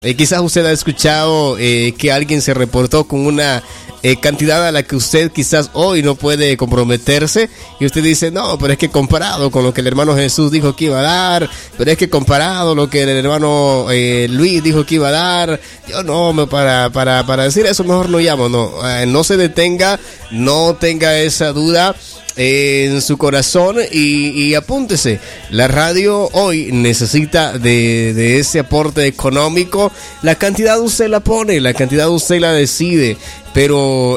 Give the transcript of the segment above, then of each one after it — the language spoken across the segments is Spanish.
Quizás usted ha escuchado que alguien se reportó con una cantidad a la que usted quizás hoy no puede comprometerse, y usted dice, no, pero es que comparado con lo que el hermano Jesús dijo que iba a dar, pero es que comparado lo que el hermano Luis dijo que iba a dar, yo no, para decir eso mejor no llamo, no se detenga, no tenga esa duda en su corazón y apúntese. La radio hoy necesita de ese aporte económico. La cantidad usted la pone, la cantidad usted la decide, pero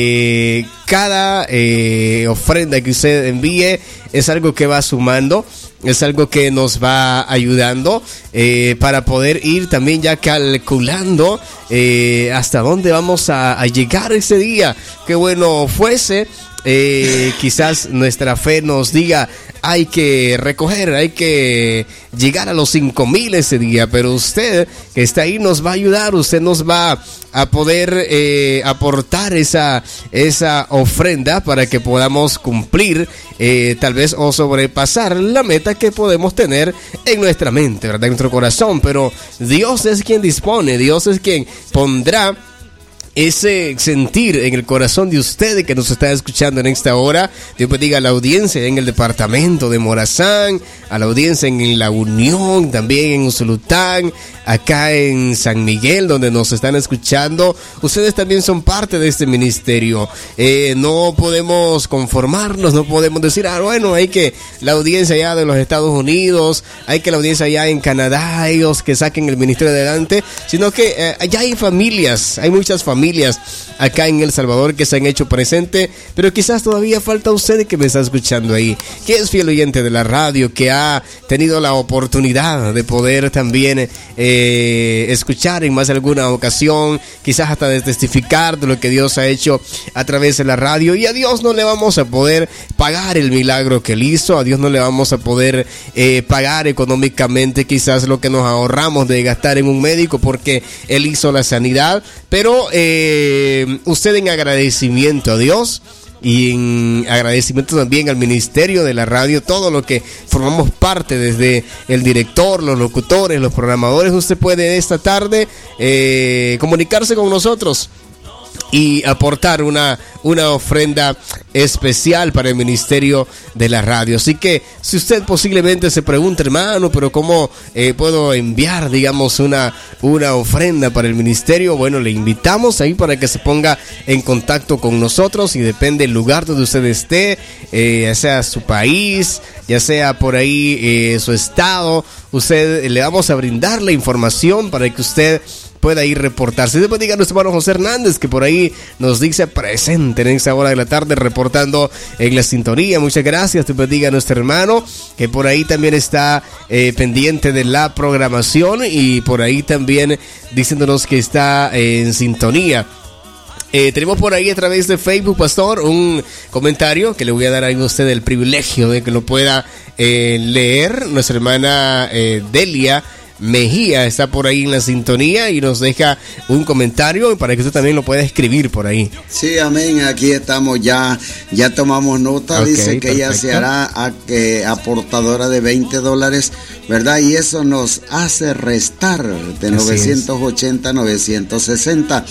cada ofrenda que usted envíe es algo que va sumando, es algo que nos va ayudando para poder ir también ya calculando hasta dónde vamos a llegar ese día. Qué bueno fuese quizás nuestra fe nos diga, hay que recoger, hay que llegar a los 5,000 ese día, pero usted que está ahí nos va a ayudar, usted nos va a poder aportar esa ofrenda para que podamos cumplir tal vez o sobrepasar la meta que podemos tener en nuestra mente, ¿verdad? En nuestro corazón, pero Dios es quien dispone, Dios es quien pondrá ese sentir en el corazón de usted que nos está escuchando en esta hora. Dios bendiga a la audiencia en el departamento de Morazán, a la audiencia en La Unión, también en Usulután, acá en San Miguel, donde nos están escuchando. Ustedes también son parte de este ministerio. No podemos conformarnos, no podemos decir, bueno, hay que la audiencia allá de los Estados Unidos, hay que la audiencia allá en Canadá, ellos que saquen el ministerio adelante, sino que allá hay familias, hay muchas familias acá en El Salvador que se han hecho presente, pero quizás todavía falta usted que me está escuchando ahí, que es fiel oyente de la radio, que ha tenido la oportunidad de poder también escuchar en más de alguna ocasión, quizás hasta de testificar de lo que Dios ha hecho a través de la radio, y a Dios no le vamos a poder pagar el milagro que Él hizo, a Dios no le vamos a poder pagar económicamente quizás lo que nos ahorramos de gastar en un médico porque Él hizo la sanidad, pero usted en agradecimiento a Dios y en agradecimiento también al ministerio de la radio, todo lo que formamos parte, desde el director, los locutores, los programadores, usted puede esta tarde comunicarse con nosotros y aportar una ofrenda especial para el ministerio de la radio. Así que si usted posiblemente se pregunta, hermano, pero ¿cómo puedo enviar, digamos, una ofrenda para el ministerio? Bueno, le invitamos ahí para que se ponga en contacto con nosotros, y depende del lugar donde usted esté, ya sea su país, ya sea por ahí su estado, usted le vamos a brindar la información para que usted pueda ir reportarse. Después diga nuestro hermano José Hernández, que por ahí nos dice presente en esta hora de la tarde, reportando en la sintonía. Muchas gracias. Después diga nuestro hermano, que por ahí también está pendiente de la programación, y por ahí también diciéndonos que está en sintonía. Tenemos por ahí a través de Facebook, pastor, un comentario que le voy a dar a usted el privilegio de que lo pueda leer. Nuestra hermana Delia Mejía está por ahí en la sintonía y nos deja un comentario para que usted también lo pueda escribir por ahí. Sí, amén, aquí estamos, ya tomamos nota. Okay, dice que perfecto. Ella se hará aportadora de $20, ¿verdad? Y eso nos hace restar de 980 a 960.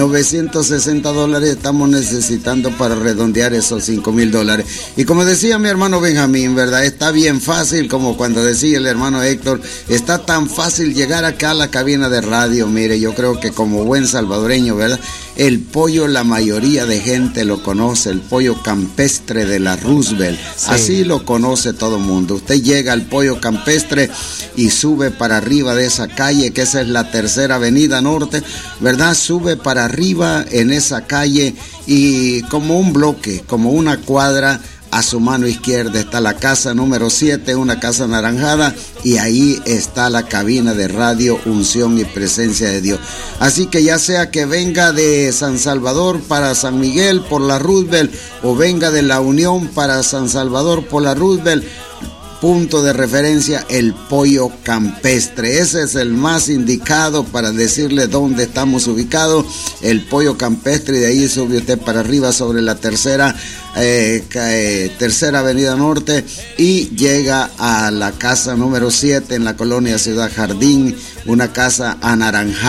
$960 estamos necesitando para redondear esos $5,000. Y como decía mi hermano Benjamín, ¿verdad? Está bien fácil, como cuando decía el hermano Héctor, está tan fácil llegar acá a la cabina de radio. Mire, yo creo que como buen salvadoreño, ¿verdad? El pollo, la mayoría de gente lo conoce, el pollo campestre de la Roosevelt. Sí. Así lo conoce todo el mundo. Usted llega al pollo campestre y sube para arriba de esa calle, que esa es la Tercera Avenida Norte, ¿verdad? Sube para arriba en esa calle y como un bloque, como una cuadra, a su mano izquierda está la casa número 7, una casa anaranjada, y ahí está la cabina de radio Unción y Presencia de Dios. Así que ya sea que venga de San Salvador para San Miguel por la Roosevelt, o venga de La Unión para San Salvador por la Roosevelt, punto de referencia, el pollo campestre. Ese es el más indicado para decirle dónde estamos ubicados, el pollo campestre, y de ahí sube usted para arriba sobre la Tercera Avenida Norte y llega a la casa número 7 en la colonia Ciudad Jardín, una casa anaranjada.